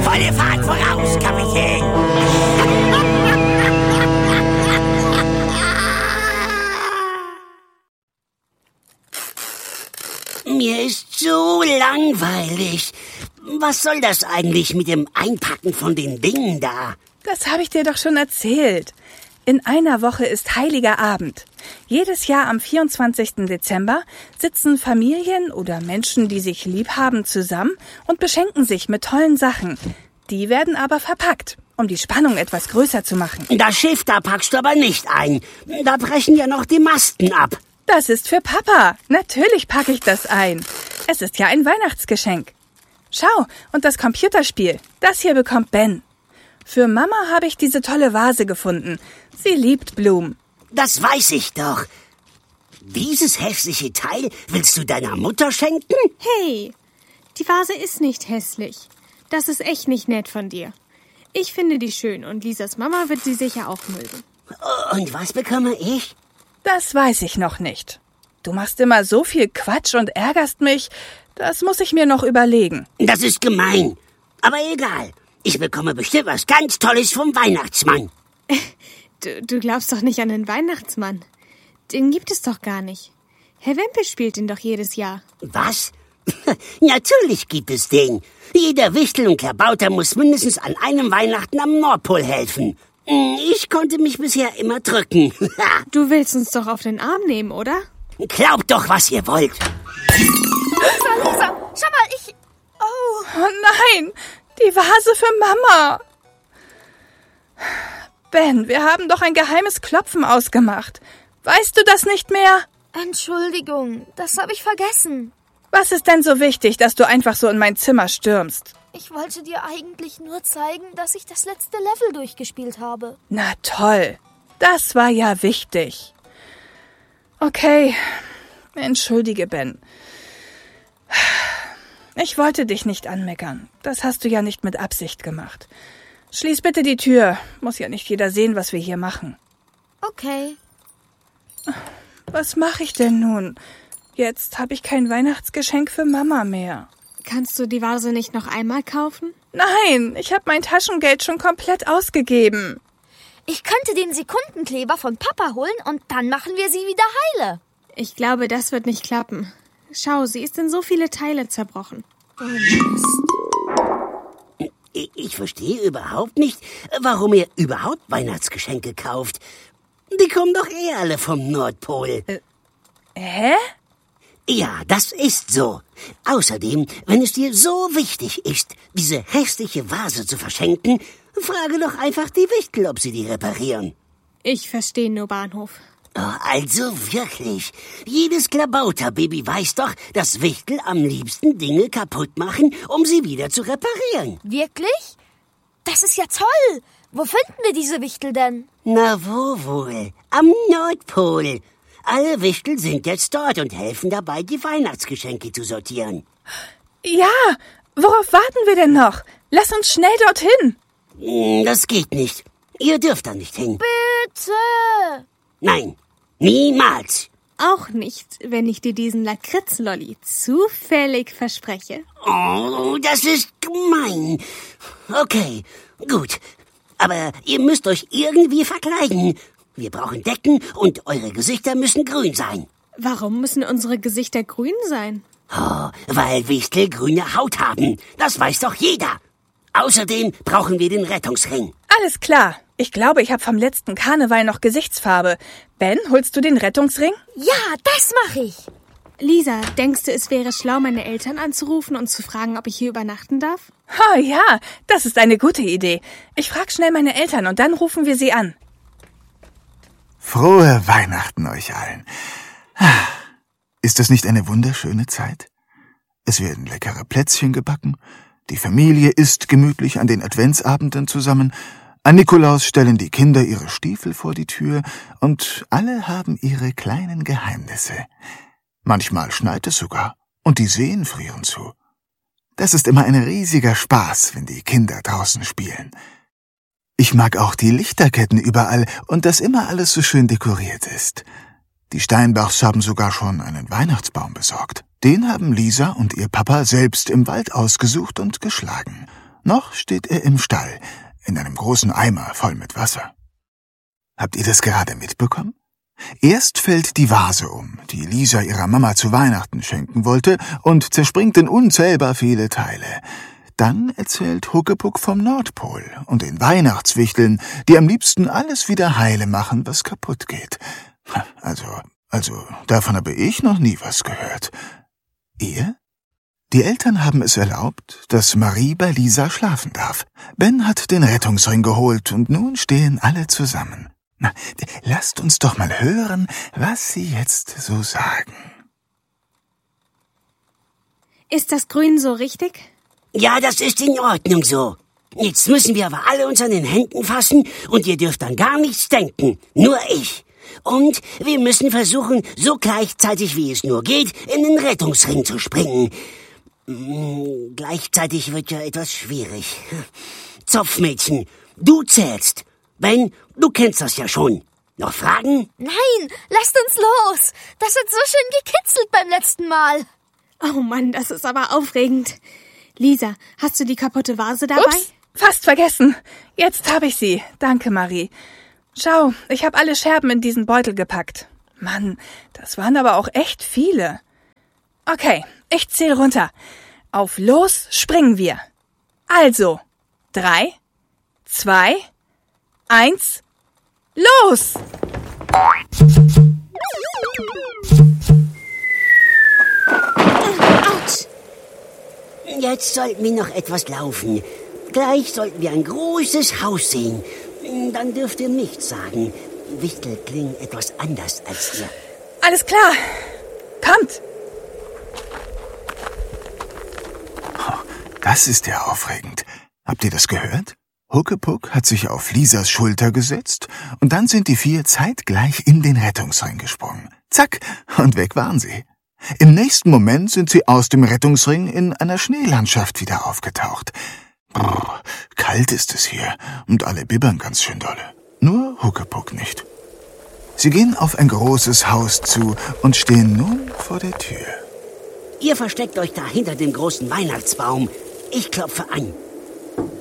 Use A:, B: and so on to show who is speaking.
A: Volle Fahrt voraus, Kapitän! Mir ist so langweilig. Was soll das eigentlich mit dem Einpacken von den Dingen da?
B: Das habe ich dir doch schon erzählt. In einer Woche ist Heiliger Abend. Jedes Jahr am 24. Dezember sitzen Familien oder Menschen, die sich lieb haben, zusammen und beschenken sich mit tollen Sachen. Die werden aber verpackt, um die Spannung etwas größer zu machen.
A: Das Schiff, da packst du aber nicht ein. Da brechen ja noch die Masten ab.
B: Das ist für Papa. Natürlich packe ich das ein. Es ist ja ein Weihnachtsgeschenk. Schau, und das Computerspiel. Das hier bekommt Ben. Für Mama habe ich diese tolle Vase gefunden. Sie liebt Blumen.
A: Das weiß ich doch. Dieses hässliche Teil willst du deiner Mutter schenken?
C: Hey, die Vase ist nicht hässlich. Das ist echt nicht nett von dir. Ich finde die schön und Lisas Mama wird sie sicher auch mögen.
A: Und was bekomme ich?
B: Das weiß ich noch nicht. Du machst immer so viel Quatsch und ärgerst mich. Das muss ich mir noch überlegen.
A: Das ist gemein. Aber egal. Ich bekomme bestimmt was ganz Tolles vom Weihnachtsmann.
C: Du glaubst doch nicht an den Weihnachtsmann. Den gibt es doch gar nicht. Herr Wempel spielt ihn doch jedes Jahr.
A: Was? Natürlich gibt es den. Jeder Wichtel und Klabauter muss mindestens an einem Weihnachten am Nordpol helfen. Ich konnte mich bisher immer drücken.
C: Du willst uns doch auf den Arm nehmen, oder?
A: Glaubt doch, was ihr wollt.
D: Lisa, schau mal,
B: Oh nein, die Vase für Mama. Ben, wir haben doch ein geheimes Klopfen ausgemacht. Weißt du das nicht mehr?
D: Entschuldigung, das habe ich vergessen.
B: Was ist denn so wichtig, dass du einfach so in mein Zimmer stürmst?
D: Ich wollte dir eigentlich nur zeigen, dass ich das letzte Level durchgespielt habe.
B: Na toll, das war ja wichtig. Okay, entschuldige, Ben. Ich wollte dich nicht anmeckern. Das hast du ja nicht mit Absicht gemacht. Schließ bitte die Tür. Muss ja nicht jeder sehen, was wir hier machen.
D: Okay.
B: Was mache ich denn nun? Jetzt habe ich kein Weihnachtsgeschenk für Mama mehr.
C: Kannst du die Vase nicht noch einmal kaufen?
B: Nein, ich habe mein Taschengeld schon komplett ausgegeben.
D: Ich könnte den Sekundenkleber von Papa holen und dann machen wir sie wieder heile.
C: Ich glaube, das wird nicht klappen. Schau, sie ist in so viele Teile zerbrochen.
D: Oh Mist.
A: Ich verstehe überhaupt nicht, warum ihr überhaupt Weihnachtsgeschenke kauft. Die kommen doch eh alle vom Nordpol.
B: Hä?
A: Ja, das ist so. Außerdem, wenn es dir so wichtig ist, diese hässliche Vase zu verschenken, frage doch einfach die Wichtel, ob sie die reparieren.
C: Ich verstehe nur Bahnhof.
A: Oh, also wirklich. Jedes Klabauterbaby weiß doch, dass Wichtel am liebsten Dinge kaputt machen, um sie wieder zu reparieren.
D: Wirklich? Das ist ja toll. Wo finden wir diese Wichtel denn?
A: Na wo wohl? Am Nordpol. Alle Wichtel sind jetzt dort und helfen dabei, die Weihnachtsgeschenke zu sortieren.
B: Ja, worauf warten wir denn noch? Lass uns schnell dorthin.
A: Das geht nicht. Ihr dürft da nicht hin.
D: Bitte.
A: Nein, niemals.
C: Auch nicht, wenn ich dir diesen Lakritz-Lolli zufällig verspreche.
A: Oh, das ist gemein. Okay, gut. Aber ihr müsst euch irgendwie verkleiden. Wir brauchen Decken und eure Gesichter müssen grün sein.
C: Warum müssen unsere Gesichter grün sein?
A: Oh, weil Wichtel grüne Haut haben. Das weiß doch jeder. Außerdem brauchen wir den Rettungsring.
B: Alles klar. Ich glaube, ich habe vom letzten Karneval noch Gesichtsfarbe. Ben, holst du den Rettungsring?
D: Ja, das mache ich.
C: Lisa, denkst du, es wäre schlau, meine Eltern anzurufen und zu fragen, ob ich hier übernachten darf?
B: Oh ja, das ist eine gute Idee. Ich frage schnell meine Eltern und dann rufen wir sie an.
E: Frohe Weihnachten euch allen. Ist das nicht eine wunderschöne Zeit? Es werden leckere Plätzchen gebacken, die Familie isst gemütlich an den Adventsabenden zusammen, an Nikolaus stellen die Kinder ihre Stiefel vor die Tür und alle haben ihre kleinen Geheimnisse. Manchmal schneit es sogar und die Seen frieren zu. Das ist immer ein riesiger Spaß, wenn die Kinder draußen spielen. Ich mag auch die Lichterketten überall und dass immer alles so schön dekoriert ist. Die Steinbachs haben sogar schon einen Weihnachtsbaum besorgt. Den haben Lisa und ihr Papa selbst im Wald ausgesucht und geschlagen. Noch steht er im Stall, in einem großen Eimer voll mit Wasser. Habt ihr das gerade mitbekommen? Erst fällt die Vase um, die Lisa ihrer Mama zu Weihnachten schenken wollte, und zerspringt in unzählbar viele Teile. Dann erzählt Huckepuck vom Nordpol und den Weihnachtswichteln, die am liebsten alles wieder heile machen, was kaputt geht. Also, davon habe ich noch nie was gehört. Ihr? Die Eltern haben es erlaubt, dass Marie bei Lisa schlafen darf. Ben hat den Rettungsring geholt und nun stehen alle zusammen. Na, lasst uns doch mal hören, was sie jetzt so sagen.
C: Ist das Grün so richtig?
A: Ja, das ist in Ordnung so. Jetzt müssen wir aber alle uns an den Händen fassen und ihr dürft an gar nichts denken. Nur ich. Und wir müssen versuchen, so gleichzeitig wie es nur geht, in den Rettungsring zu springen. Gleichzeitig wird ja etwas schwierig. Zopfmädchen, du zählst. Ben, du kennst das ja schon. Noch Fragen?
D: Nein, lasst uns los. Das hat so schön gekitzelt beim letzten Mal.
C: Oh Mann, das ist aber aufregend. Lisa, hast du die kaputte Vase dabei?
B: Ups, fast vergessen. Jetzt habe ich sie. Danke, Marie. Schau, ich habe alle Scherben in diesen Beutel gepackt. Mann, das waren aber auch echt viele. Okay, ich zähle runter. Auf los springen wir. Also, 3, 2, 1, los!
C: Autsch!
A: Jetzt sollten wir noch etwas laufen. Gleich sollten wir ein großes Haus sehen. Dann dürft ihr nichts sagen. Wichtel klingen etwas anders als ihr.
B: Alles klar. Kommt!
E: Das ist ja aufregend. Habt ihr das gehört? Huckepuck hat sich auf Lisas Schulter gesetzt und dann sind die 4 zeitgleich in den Rettungsring gesprungen. Zack, und weg waren sie. Im nächsten Moment sind sie aus dem Rettungsring in einer Schneelandschaft wieder aufgetaucht. Brr, kalt ist es hier und alle bibbern ganz schön dolle. Nur Huckepuck nicht. Sie gehen auf ein großes Haus zu und stehen nun vor der Tür.
A: Ihr versteckt euch da hinter dem großen Weihnachtsbaum. Ich klopfe an.